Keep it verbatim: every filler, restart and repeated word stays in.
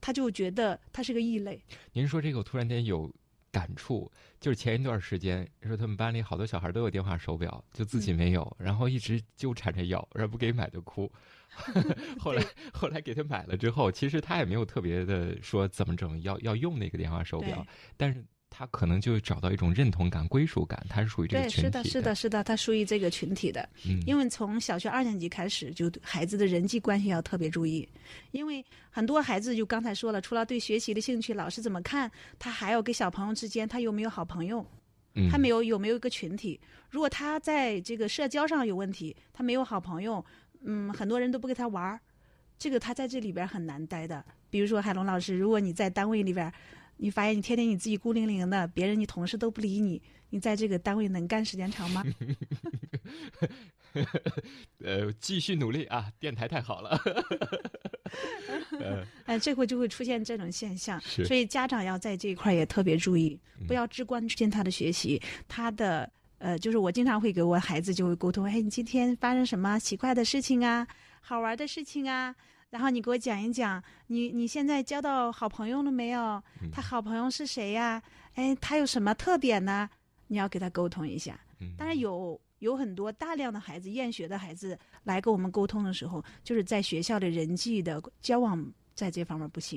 他就觉得他是个异类。 您说这个，我突然间有感触，就是前一段时间说他们班里好多小孩都有电话手表，就自己没有，嗯、然后一直纠缠着要，然后不给买就哭。后来后来给他买了之后，其实他也没有特别的说怎么整要要用那个电话手表，但是他可能就找到一种认同感、归属感，他是属于这个群体的。 对，是的，是的，是的，他属于这个群体的。嗯，因为从小学二年级开始，就孩子的人际关系要特别注意，因为很多孩子就刚才说了，除了对学习的兴趣，老师怎么看，他还要跟小朋友之间他有没有好朋友。他没有有没有一个群体？如果他在这个社交上有问题，他没有好朋友，嗯，很多人都不跟他玩，这个他在这里边很难待的。比如说海龙老师，如果你在单位里边，你发现你天天你自己孤零零的，别人你同事都不理你，你在这个单位能干时间长吗？ 呃，继续努力啊！电台太好了。 呃，哎，这会就会出现这种现象，所以家长要在这一块也特别注意，不要只关注他的学习，他的呃，就是我经常会给我孩子就会沟通，哎，你今天发生什么奇怪的事情啊，好玩的事情啊，然后你给我讲一讲，你你现在交到好朋友了没有？他好朋友是谁呀？哎，他有什么特点呢？你要给他沟通一下。当然有。有很多大量的孩子厌学的孩子来跟我们沟通的时候，就是在学校的人际的交往在这方面不行。